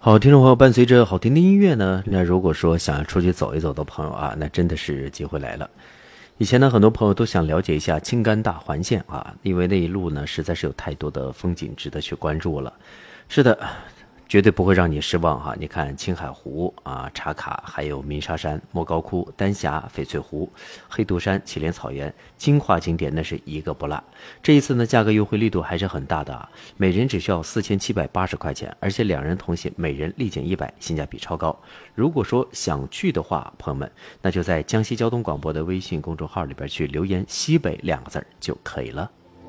好，听众朋友，伴随着好听的音乐呢，那如果说想要出去走一走的朋友啊，那真的是机会来了。以前呢，很多朋友都想了解一下青甘大环线啊，因为那一路呢实在是有太多的风景值得去关注了。是的，绝对不会让你失望哈！你看青海湖啊、茶卡，还有鸣沙山、莫高窟、丹霞、翡翠湖、黑毒山、祁连草原，精华景点那是一个不落。这一次呢，价格优惠力度还是很大的啊，每人只需要4780块钱，而且两人同行，每人立减100，性价比超高。如果说想去的话，朋友们，那就在江西交通广播的微信公众号里边去留言西北2个字就可以了。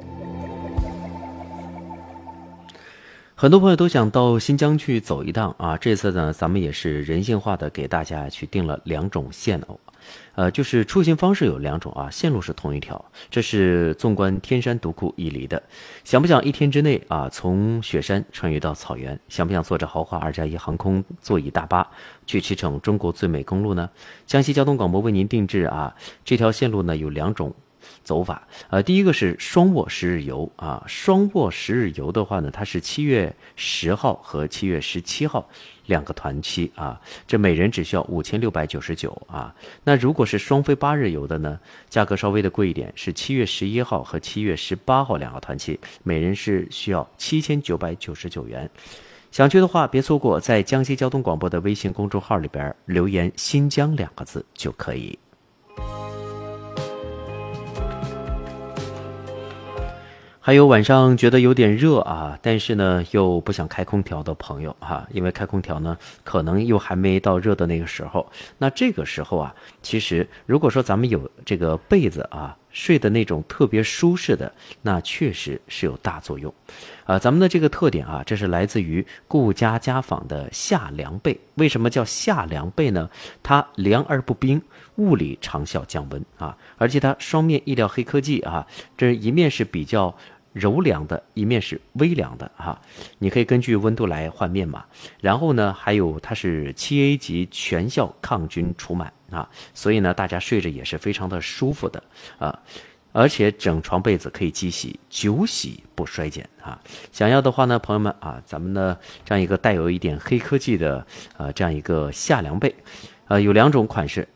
很多朋友都想到新疆去走一趟啊，这次呢，咱们也是人性化的给大家去定了2种线哦，就是出行方式有2种啊，线路是同一条，这是纵观天山独库伊犁的。想不想1天之内啊，从雪山穿越到草原？想不想坐着豪华2+1航空座椅大巴去驰骋中国最美公路呢？江西交通广播为您定制啊，这条线路呢有2种走法。第一个是双卧10日游啊，双卧10日游的话呢，它是7月10号和7月17号2个团期啊，这每人只需要5699啊。那如果是双飞8日游的呢，价格稍微的贵一点，是7月11号和7月18号2个团期，每人是需要7999元。想去的话，别错过，在江西交通广播的微信公众号里边留言“新疆”2个字就可以。还有晚上觉得有点热啊，但是呢又不想开空调的朋友哈，因为开空调呢可能又还没到热的那个时候。那这个时候啊，其实如果说咱们有这个被子啊，睡的那种特别舒适的，那确实是有大作用。咱们的这个特点啊，这是来自于顾家家纺的夏凉被。为什么叫夏凉被呢？它凉而不冰，物理长效降温啊，而且它双面意料黑科技啊，这一面是比较柔凉的，一面是微凉的哈，你可以根据温度来换面嘛。然后呢，还有它是7A 级全效抗菌除螨啊，所以呢，大家睡着也是非常的舒服的啊。而且整床被子可以机洗，久洗不衰减啊！想要的话呢，朋友们啊，咱们呢这样一个带有一点黑科技的这样一个夏凉被，有2种款式，